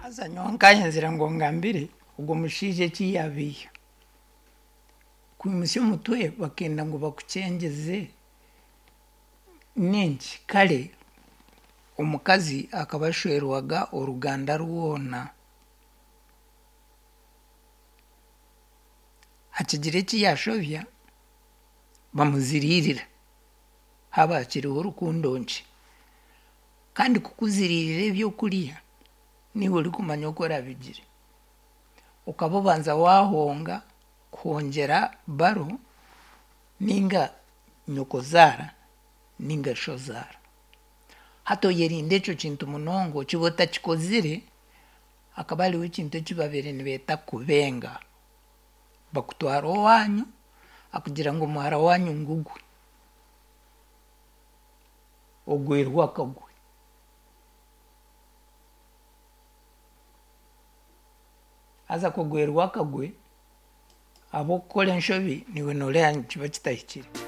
Aza nyonka nzira ngo ngambire ubwo mushije kiyabiya kwimusyo mutwe bakenda ngo bakucengeze ninki kale omukazi akabashwerwaga oruganda rwona hakigire kiyashovya bamuziririra haba kiriho urukundo nki kandi kukuziririra ibyo kuriya niwe uri kumanya uko rabigire ukabobanza wahonga kongera baro ninga nyokozara ninga shozara hato yerinde eco kintu munongo kibota kikozire akabali w'ikintu kibabere nibeta kubenga bakutwara wanyu akugira ngo muhara wanyu ngugwe ogwerwa akagwe aza kugwerwa akagwe abo kole nshobi niwe nole kiba kitahikire